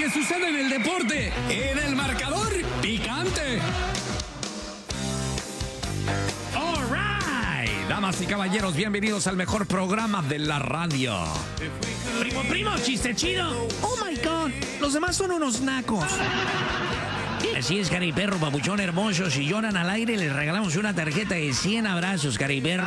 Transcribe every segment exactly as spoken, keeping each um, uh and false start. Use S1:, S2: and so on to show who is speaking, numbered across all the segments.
S1: que sucede en el deporte, en el marcador picante. All right, damas y caballeros, bienvenidos al mejor programa de la radio. Primo, primo, chiste chido. Oh my God, los demás son unos nacos. Así es, cariperro, papuchón hermoso. Si lloran al aire, les regalamos una tarjeta de cien abrazos, cariperro.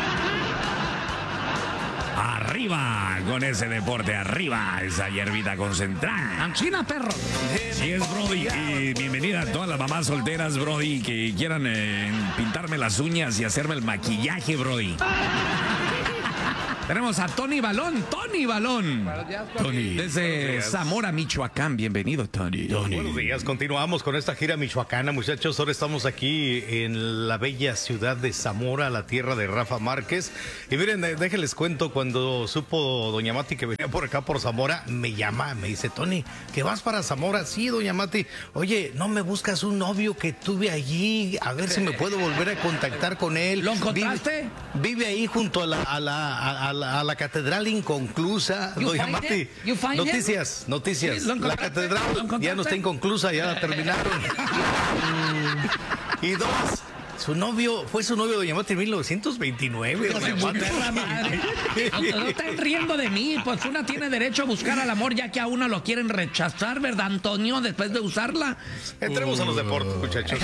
S1: Arriba con ese deporte, arriba esa hierbita concentrada. ¡Anchina, perro! Sí es, Brody. Y bienvenida a todas las mamás solteras, Brody, que quieran eh, pintarme las uñas y hacerme el maquillaje, Brody. Tenemos a Tony Balón, Tony Balón.
S2: Buenos días,
S1: Tony, desde Zamora, Michoacán. Bienvenido, Tony. Tony.
S2: Buenos días, continuamos con esta gira michoacana, muchachos. Ahora estamos aquí en la bella ciudad de Zamora, la tierra de Rafa Márquez. Y miren, déjenles cuento, cuando supo doña Mati que venía por acá por Zamora, me llama, me dice, Tony, ¿que vas para Zamora? Sí, doña Mati. Oye, ¿no me buscas un novio que tuve allí? A ver si me puedo volver a contactar con él.
S1: ¿Lo encontraste?
S2: Vive, vive ahí junto a la, a la, a, a la, a la catedral inconclusa. Doña Mati, noticias, it? noticias. Sí, la catedral ya no está inconclusa, ya la terminaron. Y dos, su novio, fue su novio doña Mati en mil novecientos veintinueve.
S1: No, no, no estén riendo de mí, pues una tiene derecho a buscar al amor ya que a uno lo quieren rechazar, ¿verdad, Antonio? Después de usarla.
S2: Entremos uh. a los deportes, muchachos.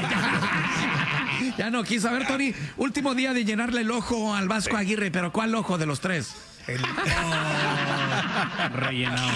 S1: Ya no quiso. A ver, Tony, último día de llenarle el ojo al Vasco sí. Aguirre, pero ¿cuál ojo de los tres? El... Oh, rellenado.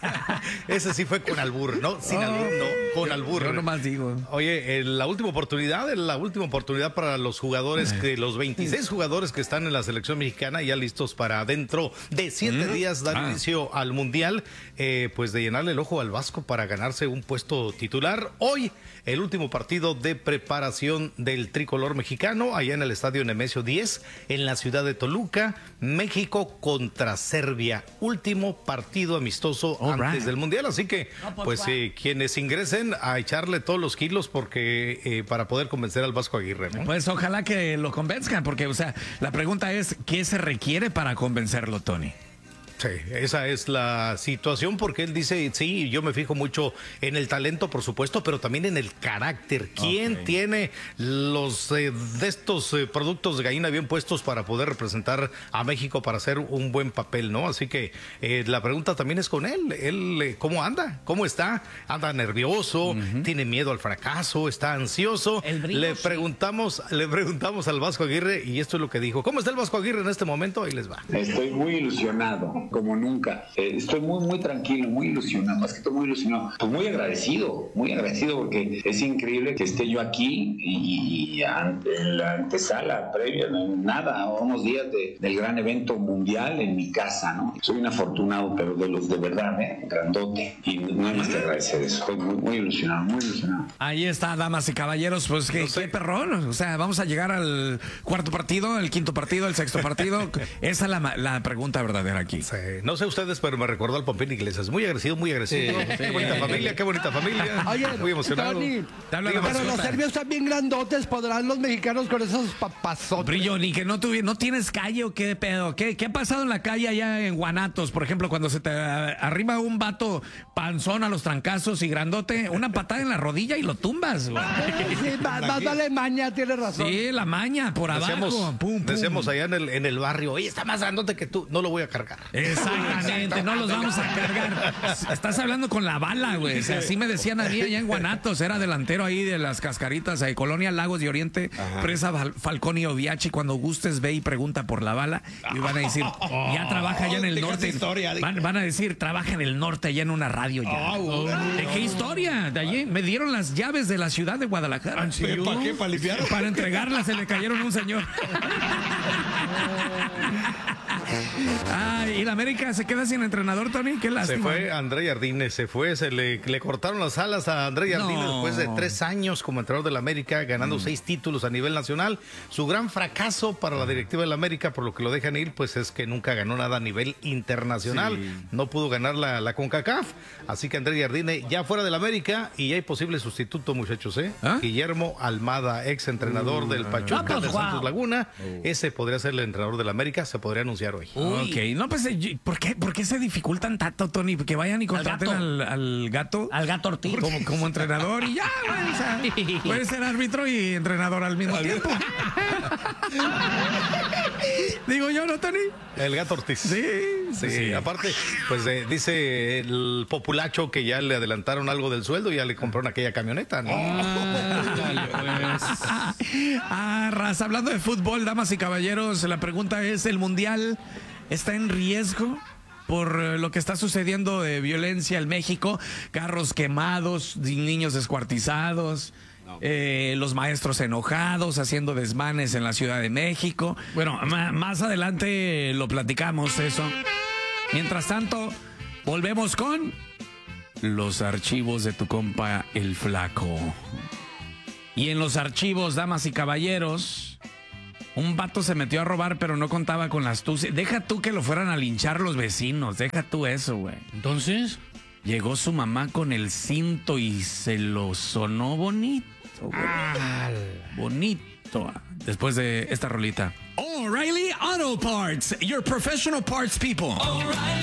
S2: Ese sí fue con albur, ¿no? Sin oh, albur, no, con albur.
S1: Yo nomás digo.
S2: Oye, en la última oportunidad, en la última oportunidad para los jugadores, que los veintiséis jugadores que están en la selección mexicana ya listos para dentro de siete mm. días dar ah. inicio al Mundial, eh, pues de llenarle el ojo al Vasco para ganarse un puesto titular. Hoy, el último partido de preparación del tricolor mexicano, allá en el estadio Nemesio diez, en la ciudad de Toluca, México contra Serbia. Último partido amistoso All antes right. del Mundial, así que no, pues, pues eh, quienes ingresen a echarle todos los kilos porque eh, para poder convencer al Vasco Aguirre, ¿no?
S1: Pues ojalá que lo convenzcan, porque o sea, la pregunta es, ¿qué se requiere para convencerlo, Tony?
S2: Sí, esa es la situación, porque él dice, sí, yo me fijo mucho en el talento, por supuesto, pero también en el carácter. ¿Quién okay. tiene los eh, de estos eh, productos de gallina bien puestos para poder representar a México para hacer un buen papel, ¿no? Así que eh, la pregunta también es con él. Él, eh, ¿cómo anda? ¿Cómo está? ¿Anda nervioso? Uh-huh. ¿Tiene miedo al fracaso? ¿Está ansioso?
S1: El brillo,
S2: le
S1: sí.
S2: preguntamos, le preguntamos al Vasco Aguirre y esto es lo que dijo. ¿Cómo está el Vasco Aguirre en este momento? Ahí les va.
S3: Estoy muy ilusionado, como nunca. Eh, estoy muy, muy tranquilo, muy ilusionado, más que todo muy ilusionado. Pues muy agradecido, muy agradecido porque es increíble que esté yo aquí y, y ante, en la antesala previa, nada, a unos días de, del gran evento mundial en mi casa, ¿no? Soy un afortunado, pero de los de verdad, ¿eh? Grandote. Y no hay más que agradecer eso. Estoy muy, muy ilusionado, muy ilusionado.
S1: Ahí está, damas y caballeros, pues qué, no sé. qué perrón. O sea, vamos a llegar al cuarto partido, el quinto partido, el sexto partido. Esa es la, la pregunta verdadera aquí.
S2: Sí. No sé ustedes, pero me recordó al Pompín Iglesias. Muy agresivo, muy agresivo. Sí, qué sí. bonita familia, qué bonita familia.
S4: Oye,
S2: muy emocionado.
S4: Tony, pero los serbios están bien grandotes, ¿podrán los mexicanos con esos papazotes?
S1: Brillo, ni que no tuvi, no tienes calle o qué pedo. ¿Qué, ¿Qué ha pasado en la calle allá en Guanatos? Por ejemplo, cuando se te arriba un vato panzón a los trancazos y grandote, una patada en la rodilla y lo tumbas.
S4: Sí, más, más vale maña, tienes razón.
S1: Sí, la maña, por
S2: decíamos,
S1: abajo. Pum, pum.
S2: Decíamos allá en el, en el barrio, oye, está más grandote que tú, no lo voy a cargar.
S1: Exactamente, no los vamos a cargar. Estás hablando con la bala, güey. O sea, así me decían a mí allá en Guanatos, era delantero ahí de las Cascaritas, ahí, Colonia Lagos de Oriente, Ajá. presa Falcón y Oviachi. Cuando gustes, ve y pregunta por la bala. Y van a decir, ya trabaja allá en el norte.
S2: Historia,
S1: van, van a decir, trabaja en el norte, allá en una radio ya. Oh, ¿De qué historia? De allí me dieron las llaves de la ciudad de Guadalajara.
S2: ¿Para qué? ¿Para limpiar?
S1: Para entregarlas, se le cayeron a un señor. Ah, ¿y la América se queda sin entrenador, Tony? Qué lástima.
S2: Se fue André Jardine, se fue, se le, le cortaron las alas a André Jardine no. después de tres años como entrenador de la América, ganando mm. seis títulos a nivel nacional. Su gran fracaso para la directiva de la América, por lo que lo dejan ir, pues es que nunca ganó nada a nivel internacional. Sí. No pudo ganar la, la CONCACAF. Así que André Jardine ya fuera de la América y hay posible sustituto, muchachos, ¿eh? ¿Ah? Guillermo Almada, ex entrenador uh, del Pachuca uh, de Santos wow. Laguna. Uh. Ese podría ser el entrenador de la América, se podría anunciar hoy. hoy.
S1: Uy. Ok, no, pues, ¿por qué, ¿por qué se dificultan tanto, Tony? Que vayan y contraten al, al gato.
S5: Al gato Ortiz.
S1: Como, como entrenador y ya, güey. O sea, puede ser árbitro y entrenador al mismo tiempo. Digo yo, ¿no, Tony?
S2: El gato Ortiz.
S1: Sí,
S2: sí.
S1: sí.
S2: Aparte, pues eh, dice el populacho que ya le adelantaron algo del sueldo y ya le compraron aquella camioneta, ¿no?
S1: Ah, ah, raza, hablando de fútbol, damas y caballeros, la pregunta es, ¿el Mundial está en riesgo por lo que está sucediendo de violencia en México? Carros quemados, niños descuartizados, no. eh, los maestros enojados, haciendo desmanes en la Ciudad de México. Bueno, más adelante lo platicamos eso. Mientras tanto, volvemos con los archivos de tu compa El Flaco. Y en los archivos, damas y caballeros, un vato se metió a robar, pero no contaba con la astucia. Deja tú que lo fueran a linchar los vecinos, deja tú eso, güey.
S5: Entonces,
S1: llegó su mamá con el cinto y se lo sonó bonito, güey. Ah, bonito. Después de esta rolita. O'Reilly Auto Parts, your professional parts people.